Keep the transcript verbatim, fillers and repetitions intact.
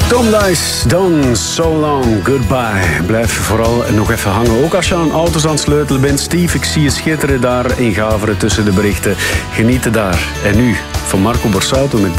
Tom Dice, Done So Long, Goodbye. Blijf vooral nog even hangen. Ook als je aan auto's aan het sleutelen bent. Steve, ik zie je schitteren daar in Gaveren tussen de berichten. Geniet daar. En nu van Marco Borsato met